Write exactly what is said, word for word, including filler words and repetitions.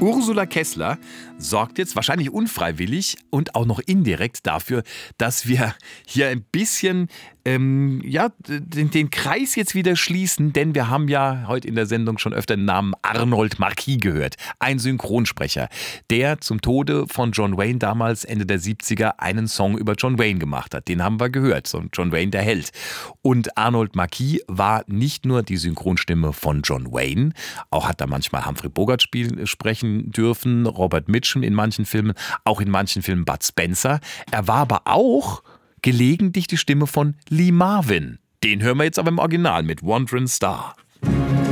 Ursula Kessler sorgt jetzt wahrscheinlich unfreiwillig und auch noch indirekt dafür, dass wir hier ein bisschen ähm, ja, den, den Kreis jetzt wieder schließen, denn wir haben ja heute in der Sendung schon öfter den Namen Arnold Marquis gehört. Ein Synchronsprecher, der zum Tode von John Wayne damals Ende der siebziger einen Song über John Wayne gemacht hat. Den haben wir gehört, so John Wayne der Held. Und Arnold Marquis war nicht nur die Synchronstimme von John Wayne, auch hat er manchmal Humphrey Bogart spielen, sprechen dürfen, Robert Mitchum in manchen Filmen, auch in manchen Filmen Bud Spencer. Er war aber auch gelegentlich die Stimme von Lee Marvin. Den hören wir jetzt aber im Original mit Wandering Star.